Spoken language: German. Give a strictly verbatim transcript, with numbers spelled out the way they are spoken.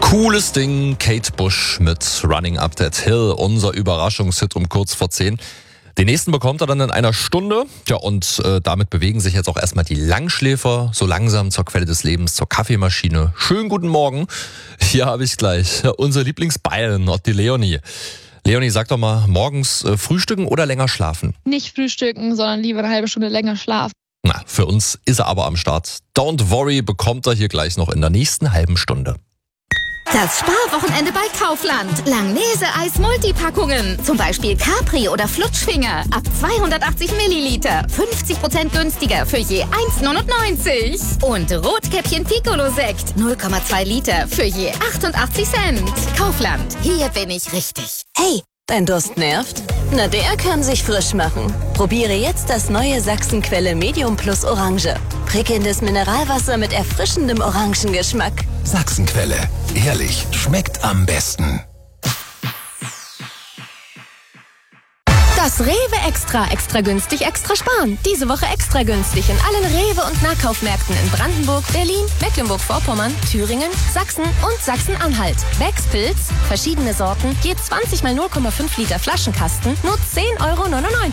Cooles Ding, Kate Bush mit Running Up That Hill, unser Überraschungshit um kurz vor zehn. Den nächsten bekommt er dann in einer Stunde. Ja, und äh, damit bewegen sich jetzt auch erstmal die Langschläfer so langsam zur Quelle des Lebens, zur Kaffeemaschine. Schönen guten Morgen. Hier habe ich gleich ja, unser Lieblingsbayern, die Leonie. Leonie, sag doch mal, morgens äh, frühstücken oder länger schlafen? Nicht frühstücken, sondern lieber eine halbe Stunde länger schlafen. Na, für uns ist er aber am Start. Don't worry, bekommt er hier gleich noch in der nächsten halben Stunde. Das Sparwochenende bei Kaufland. Langnese-Eis-Multipackungen. Zum Beispiel Capri oder Flutschfinger. Ab zweihundertachtzig Milliliter. fünfzig Prozent günstiger für je eins neunundneunzig. Und Rotkäppchen Piccolo-Sekt. null Komma zwei Liter für je achtundachtzig Cent. Kaufland. Hier bin ich richtig. Hey, dein Durst nervt? Na, der kann sich frisch machen. Probiere jetzt das neue Sachsenquelle Medium Plus Orange. Prickelndes Mineralwasser mit erfrischendem Orangengeschmack. Sachsenquelle. Ehrlich, schmeckt am besten. Das Rewe Extra, extra günstig, extra sparen. Diese Woche extra günstig in allen Rewe- und Nahkaufmärkten in Brandenburg, Berlin, Mecklenburg-Vorpommern, Thüringen, Sachsen und Sachsen-Anhalt. Becks Pilz, verschiedene Sorten, je zwanzig mal null Komma fünf Liter Flaschenkasten, nur zehn Euro neunundneunzig.